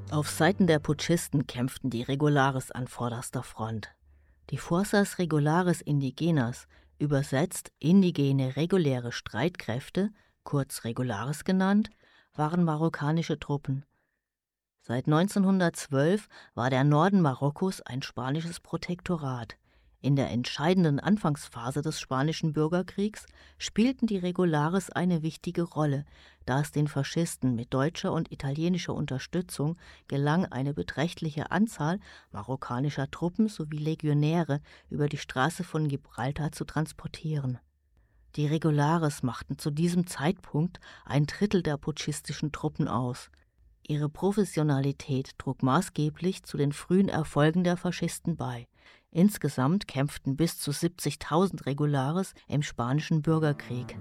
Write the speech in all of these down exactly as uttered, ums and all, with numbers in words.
Auf Seiten der Putschisten kämpften die Regulares an vorderster Front. Die Fuerzas Regulares Indigenas, übersetzt indigene reguläre Streitkräfte, kurz Regulares genannt, waren marokkanische Truppen. Seit neunzehnhundertzwölf war der Norden Marokkos ein spanisches Protektorat. In der entscheidenden Anfangsphase des Spanischen Bürgerkriegs spielten die Regulares eine wichtige Rolle, da es den Faschisten mit deutscher und italienischer Unterstützung gelang, eine beträchtliche Anzahl marokkanischer Truppen sowie Legionäre über die Straße von Gibraltar zu transportieren. Die Regulares machten zu diesem Zeitpunkt ein Drittel der putschistischen Truppen aus. Ihre Professionalität trug maßgeblich zu den frühen Erfolgen der Faschisten bei. Insgesamt kämpften bis zu siebzigtausend Regulares im Spanischen Bürgerkrieg.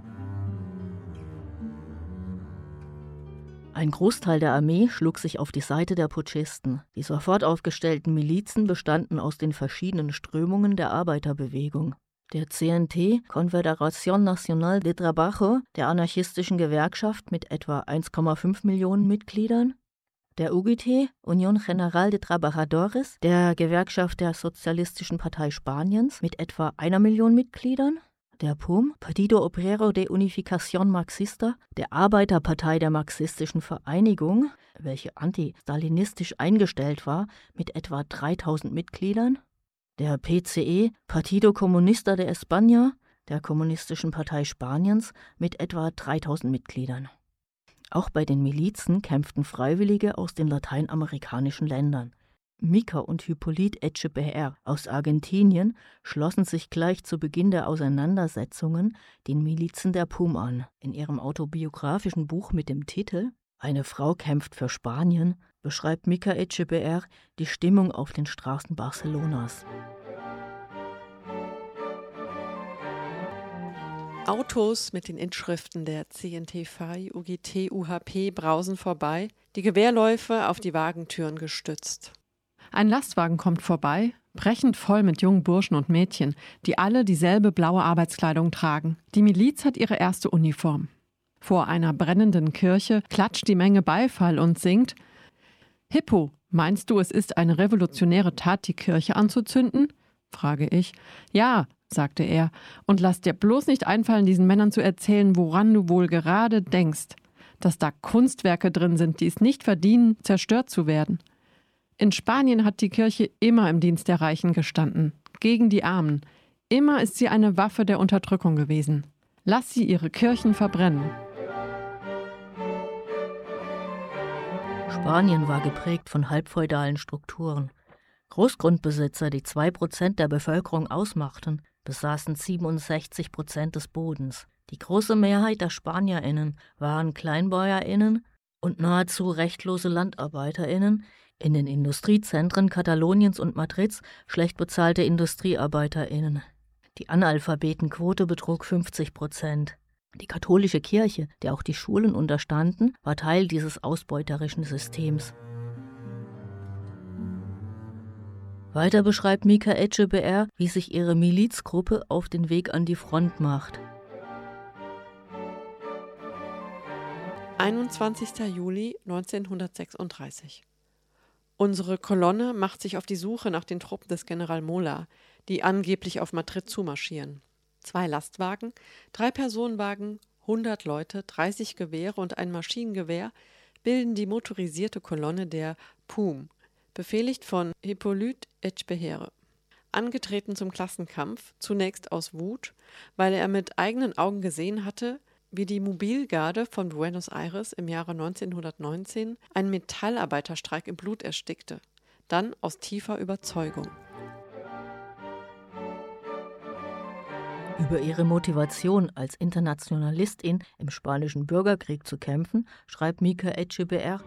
Ein Großteil der Armee schlug sich auf die Seite der Putschisten. Die sofort aufgestellten Milizen bestanden aus den verschiedenen Strömungen der Arbeiterbewegung. Der C N T, Confederación Nacional de Trabajo, der anarchistischen Gewerkschaft mit etwa eins Komma fünf Millionen Mitgliedern, der U G T, Unión General de Trabajadores, der Gewerkschaft der Sozialistischen Partei Spaniens mit etwa einer Million Mitgliedern, der P U M, Partido Obrero de Unificación Marxista, der Arbeiterpartei der Marxistischen Vereinigung, welche anti-stalinistisch eingestellt war, mit etwa dreitausend Mitgliedern, der P C E, Partido Comunista de España, der Kommunistischen Partei Spaniens, mit etwa dreitausend Mitgliedern. Auch bei den Milizen kämpften Freiwillige aus den lateinamerikanischen Ländern. Mica und Hippolyte Echeverría aus Argentinien schlossen sich gleich zu Beginn der Auseinandersetzungen den Milizen der P U M an. In ihrem autobiografischen Buch mit dem Titel »Eine Frau kämpft für Spanien« beschreibt Mica Echeverría die Stimmung auf den Straßen Barcelonas. Autos mit den Inschriften der C N T F A I, U G T, U H P brausen vorbei, die Gewehrläufe auf die Wagentüren gestützt. Ein Lastwagen kommt vorbei, brechend voll mit jungen Burschen und Mädchen, die alle dieselbe blaue Arbeitskleidung tragen. Die Miliz hat ihre erste Uniform. Vor einer brennenden Kirche klatscht die Menge Beifall und singt: »Hippo, meinst du, es ist eine revolutionäre Tat, die Kirche anzuzünden?« frage ich. »Ja«, sagte er, »und lass dir bloß nicht einfallen, diesen Männern zu erzählen, woran du wohl gerade denkst, dass da Kunstwerke drin sind, die es nicht verdienen, zerstört zu werden. In Spanien hat die Kirche immer im Dienst der Reichen gestanden, gegen die Armen. Immer ist sie eine Waffe der Unterdrückung gewesen. Lass sie ihre Kirchen verbrennen.« Spanien war geprägt von halbfeudalen Strukturen. Großgrundbesitzer, die zwei Prozent der Bevölkerung ausmachten, besaßen siebenundsechzig Prozent des Bodens. Die große Mehrheit der SpanierInnen waren KleinbäuerInnen und nahezu rechtlose LandarbeiterInnen, in den Industriezentren Kataloniens und Madrids schlecht bezahlte IndustriearbeiterInnen. Die Analphabetenquote betrug fünfzig Prozent. Die katholische Kirche, der auch die Schulen unterstanden, war Teil dieses ausbeuterischen Systems. Weiter beschreibt Mica Echeverría, wie sich ihre Milizgruppe auf den Weg an die Front macht. einundzwanzigster Juli neunzehnhundertsechsunddreißig. Unsere Kolonne macht sich auf die Suche nach den Truppen des General Mola, die angeblich auf Madrid zumarschieren. Zwei Lastwagen, drei Personenwagen, hundert Leute, dreißig Gewehre und ein Maschinengewehr bilden die motorisierte Kolonne der P U M, befehligt von Hippolyte Echeverría. Angetreten zum Klassenkampf, zunächst aus Wut, weil er mit eigenen Augen gesehen hatte, wie die Mobilgarde von Buenos Aires im Jahre neunzehnhundertneunzehn einen Metallarbeiterstreik im Blut erstickte, dann aus tiefer Überzeugung. Über ihre Motivation, als Internationalistin im Spanischen Bürgerkrieg zu kämpfen, schreibt Mica Echeverría: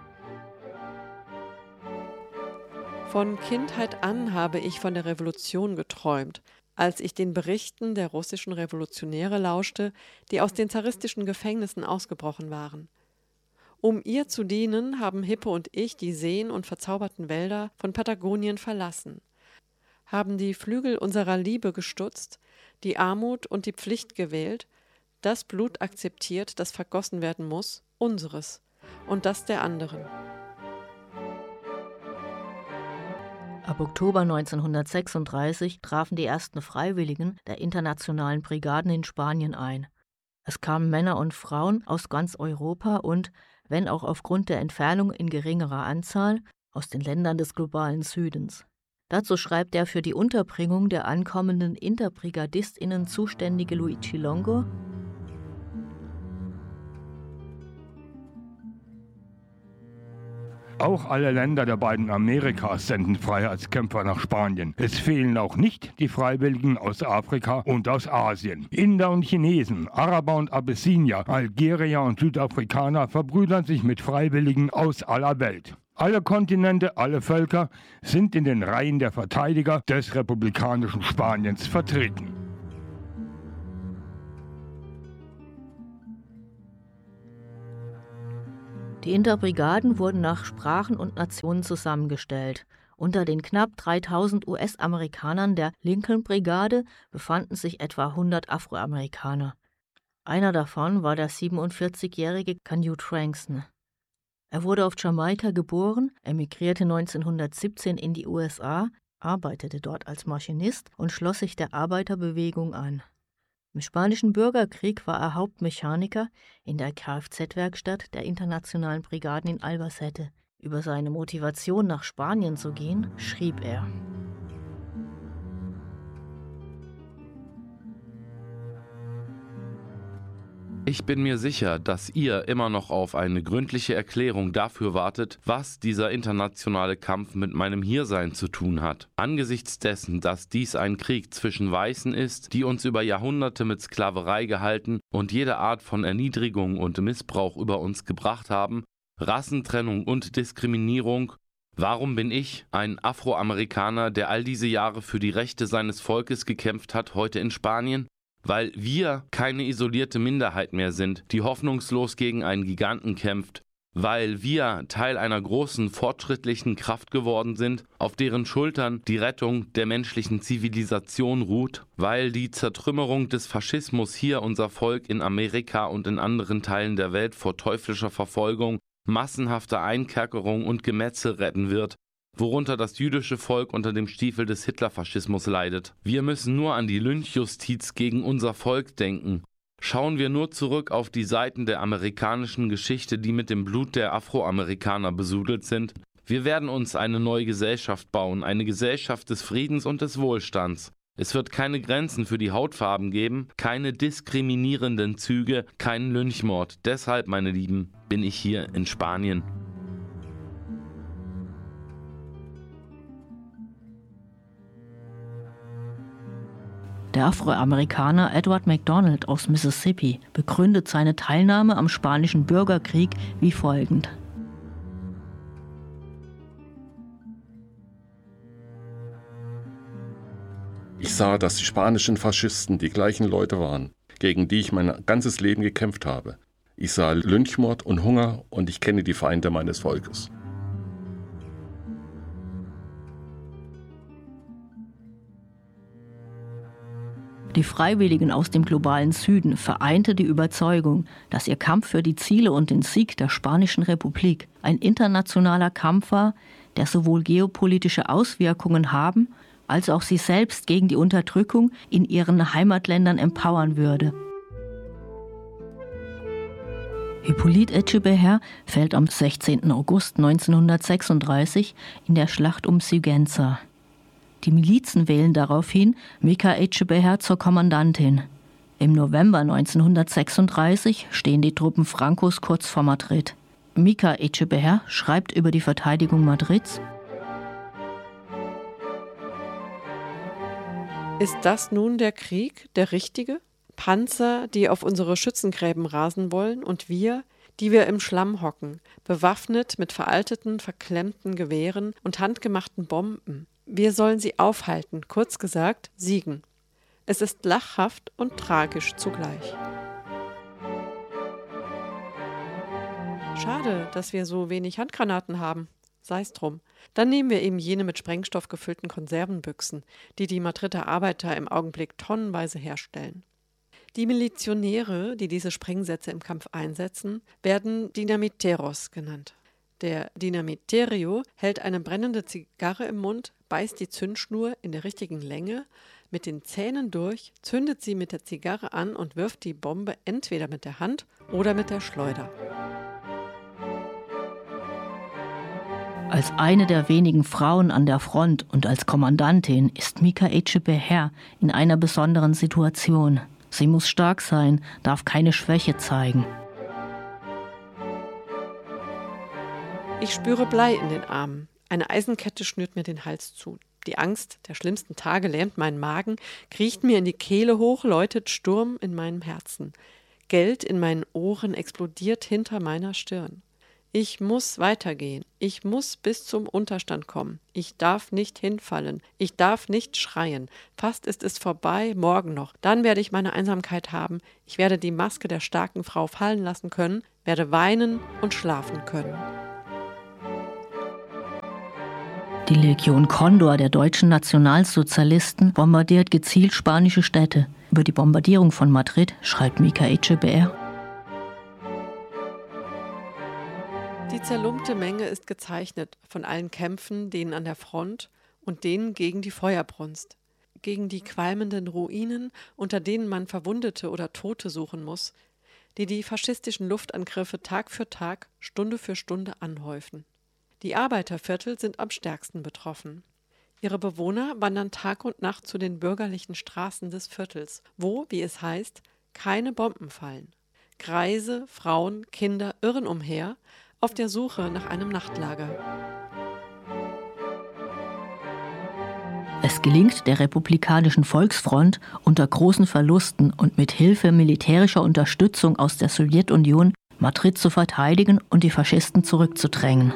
Von Kindheit an habe ich von der Revolution geträumt, als ich den Berichten der russischen Revolutionäre lauschte, die aus den zaristischen Gefängnissen ausgebrochen waren. Um ihr zu dienen, haben Hippo und ich die Seen und verzauberten Wälder von Patagonien verlassen, haben die Flügel unserer Liebe gestutzt, die Armut und die Pflicht gewählt, das Blut akzeptiert, das vergossen werden muss, unseres und das der anderen. Ab Oktober neunzehnhundertsechsunddreißig trafen die ersten Freiwilligen der internationalen Brigaden in Spanien ein. Es kamen Männer und Frauen aus ganz Europa und, wenn auch aufgrund der Entfernung in geringerer Anzahl, aus den Ländern des globalen Südens. Dazu schreibt der für die Unterbringung der ankommenden InterbrigadistInnen zuständige Luigi Longo: Auch alle Länder der beiden Amerikas senden Freiheitskämpfer nach Spanien. Es fehlen auch nicht die Freiwilligen aus Afrika und aus Asien. Inder und Chinesen, Araber und Abessinier, Algerier und Südafrikaner verbrüdern sich mit Freiwilligen aus aller Welt. Alle Kontinente, alle Völker sind in den Reihen der Verteidiger des republikanischen Spaniens vertreten. Die Interbrigaden wurden nach Sprachen und Nationen zusammengestellt. Unter den knapp dreitausend U S-Amerikanern der Lincoln-Brigade befanden sich etwa hundert Afroamerikaner. Einer davon war der siebenundvierzigjährige Canute Frankston. Er wurde auf Jamaika geboren, emigrierte neunzehnhundertsiebzehn in die U S A, arbeitete dort als Maschinist und schloss sich der Arbeiterbewegung an. Im Spanischen Bürgerkrieg war er Hauptmechaniker in der Kfz-Werkstatt der Internationalen Brigaden in Albacete. Über seine Motivation, nach Spanien zu gehen, schrieb er: Ich bin mir sicher, dass ihr immer noch auf eine gründliche Erklärung dafür wartet, was dieser internationale Kampf mit meinem Hiersein zu tun hat. Angesichts dessen, dass dies ein Krieg zwischen Weißen ist, die uns über Jahrhunderte mit Sklaverei gehalten und jede Art von Erniedrigung und Missbrauch über uns gebracht haben, Rassentrennung und Diskriminierung, warum bin ich, ein Afroamerikaner, der all diese Jahre für die Rechte seines Volkes gekämpft hat, heute in Spanien? Weil wir keine isolierte Minderheit mehr sind, die hoffnungslos gegen einen Giganten kämpft, weil wir Teil einer großen, fortschrittlichen Kraft geworden sind, auf deren Schultern die Rettung der menschlichen Zivilisation ruht, weil die Zertrümmerung des Faschismus hier unser Volk in Amerika und in anderen Teilen der Welt vor teuflischer Verfolgung, massenhafter Einkerkerung und Gemetzel retten wird, worunter das jüdische Volk unter dem Stiefel des Hitlerfaschismus leidet. Wir müssen nur an die Lynchjustiz gegen unser Volk denken. Schauen wir nur zurück auf die Seiten der amerikanischen Geschichte, die mit dem Blut der Afroamerikaner besudelt sind. Wir werden uns eine neue Gesellschaft bauen, eine Gesellschaft des Friedens und des Wohlstands. Es wird keine Grenzen für die Hautfarben geben, keine diskriminierenden Züge, keinen Lynchmord. Deshalb, meine Lieben, bin ich hier in Spanien. Der Afroamerikaner Edward MacDonald aus Mississippi begründet seine Teilnahme am Spanischen Bürgerkrieg wie folgend: Ich sah, dass die spanischen Faschisten die gleichen Leute waren, gegen die ich mein ganzes Leben gekämpft habe. Ich sah Lynchmord und Hunger und ich kenne die Feinde meines Volkes. Die Freiwilligen aus dem globalen Süden vereinte die Überzeugung, dass ihr Kampf für die Ziele und den Sieg der Spanischen Republik ein internationaler Kampf war, der sowohl geopolitische Auswirkungen haben, als auch sie selbst gegen die Unterdrückung in ihren Heimatländern empowern würde. Hippolyte Etchebeher fällt am sechzehnten August neunzehnhundertsechsunddreißig in der Schlacht um Sigüenza. Die Milizen wählen daraufhin Mica Etchebeher zur Kommandantin. Im November neunzehnhundertsechsunddreißig stehen die Truppen Francos kurz vor Madrid. Mica Etchebeher schreibt über die Verteidigung Madrids: Ist das nun der Krieg, der richtige? Panzer, die auf unsere Schützengräben rasen wollen, und wir, die wir im Schlamm hocken, bewaffnet mit veralteten, verklemmten Gewehren und handgemachten Bomben. Wir sollen sie aufhalten, kurz gesagt, siegen. Es ist lachhaft und tragisch zugleich. Schade, dass wir so wenig Handgranaten haben. Sei's drum. Dann nehmen wir eben jene mit Sprengstoff gefüllten Konservenbüchsen, die die Madrider Arbeiter im Augenblick tonnenweise herstellen. Die Milizionäre, die diese Sprengsätze im Kampf einsetzen, werden Dinamiteros genannt. Der Dinamiterio hält eine brennende Zigarre im Mund, beißt die Zündschnur in der richtigen Länge, mit den Zähnen durch, zündet sie mit der Zigarre an und wirft die Bombe entweder mit der Hand oder mit der Schleuder. Als eine der wenigen Frauen an der Front und als Kommandantin ist Mika Ecce-Beher in einer besonderen Situation. Sie muss stark sein, darf keine Schwäche zeigen. Ich spüre Blei in den Armen. Eine Eisenkette schnürt mir den Hals zu. Die Angst der schlimmsten Tage lähmt meinen Magen, kriecht mir in die Kehle hoch, läutet Sturm in meinem Herzen. Geld in meinen Ohren explodiert hinter meiner Stirn. Ich muss weitergehen. Ich muss bis zum Unterstand kommen. Ich darf nicht hinfallen. Ich darf nicht schreien. Fast ist es vorbei, morgen noch. Dann werde ich meine Einsamkeit haben. Ich werde die Maske der starken Frau fallen lassen können, werde weinen und schlafen können. Die Legion Condor der deutschen Nationalsozialisten bombardiert gezielt spanische Städte. Über die Bombardierung von Madrid schreibt Mika Ecce-Beher: Die zerlumpte Menge ist gezeichnet von allen Kämpfen, denen an der Front und denen gegen die Feuerbrunst, gegen die qualmenden Ruinen, unter denen man Verwundete oder Tote suchen muss, die die faschistischen Luftangriffe Tag für Tag, Stunde für Stunde anhäufen. Die Arbeiterviertel sind am stärksten betroffen. Ihre Bewohner wandern Tag und Nacht zu den bürgerlichen Straßen des Viertels, wo, wie es heißt, keine Bomben fallen. Greise, Frauen, Kinder irren umher, auf der Suche nach einem Nachtlager. Es gelingt der Republikanischen Volksfront unter großen Verlusten und mit Hilfe militärischer Unterstützung aus der Sowjetunion, Madrid zu verteidigen und die Faschisten zurückzudrängen.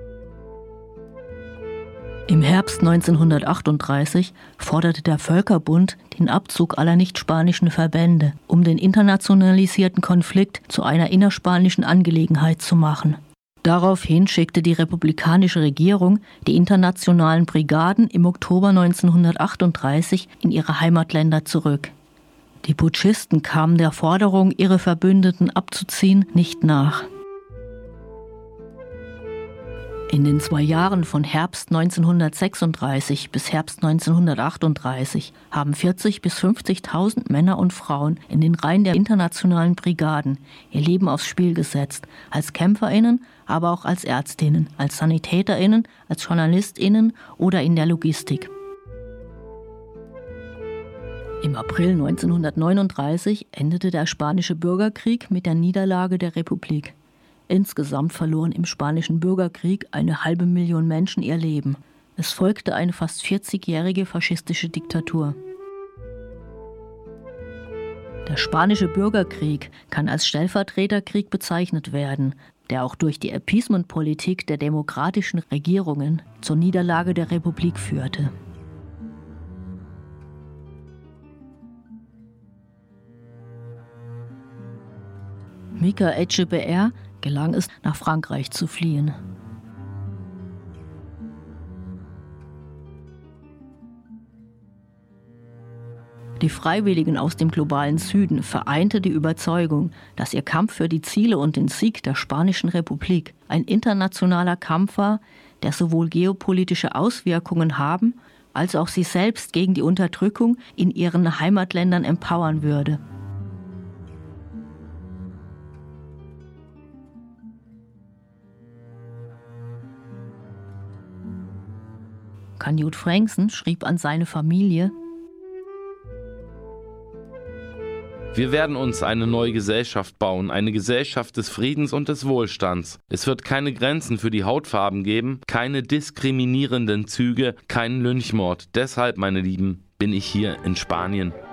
Im Herbst neunzehnhundertachtunddreißig forderte der Völkerbund den Abzug aller nicht-spanischen Verbände, um den internationalisierten Konflikt zu einer innerspanischen Angelegenheit zu machen. Daraufhin schickte die republikanische Regierung die internationalen Brigaden im Oktober neunzehnhundertachtunddreißig in ihre Heimatländer zurück. Die Putschisten kamen der Forderung, ihre Verbündeten abzuziehen, nicht nach. In den zwei Jahren von Herbst neunzehnhundertsechsunddreißig bis Herbst neunzehnhundertachtunddreißig haben vierzigtausend bis fünfzigtausend Männer und Frauen in den Reihen der internationalen Brigaden ihr Leben aufs Spiel gesetzt, als KämpferInnen, aber auch als ÄrztInnen, als SanitäterInnen, als JournalistInnen oder in der Logistik. Im April neunzehnhundertneununddreißig endete der Spanische Bürgerkrieg mit der Niederlage der Republik. Insgesamt verloren im Spanischen Bürgerkrieg eine halbe Million Menschen ihr Leben. Es folgte eine fast vierzigjährige faschistische Diktatur. Der Spanische Bürgerkrieg kann als Stellvertreterkrieg bezeichnet werden, der auch durch die Appeasement-Politik der demokratischen Regierungen zur Niederlage der Republik führte. Mika Ecce-Beher gelang es, nach Frankreich zu fliehen. Die Freiwilligen aus dem globalen Süden vereinte die Überzeugung, dass ihr Kampf für die Ziele und den Sieg der Spanischen Republik ein internationaler Kampf war, der sowohl geopolitische Auswirkungen haben, als auch sie selbst gegen die Unterdrückung in ihren Heimatländern empowern würde. Knut Franksen schrieb an seine Familie: Wir werden uns eine neue Gesellschaft bauen, eine Gesellschaft des Friedens und des Wohlstands. Es wird keine Grenzen für die Hautfarben geben, keine diskriminierenden Züge, keinen Lynchmord. Deshalb, meine Lieben, bin ich hier in Spanien.